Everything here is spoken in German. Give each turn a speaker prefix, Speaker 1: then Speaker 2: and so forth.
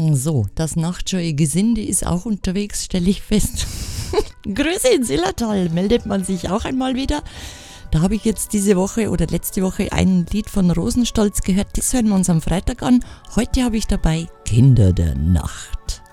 Speaker 1: So, das nachtscheue Gesinde ist auch unterwegs, stelle ich fest. Grüße ins Illertal, meldet man sich auch einmal wieder. Da habe ich jetzt diese Woche oder letzte Woche ein Lied von Rosenstolz gehört. Das hören wir uns am Freitag an. Heute habe ich dabei Kinder der Nacht.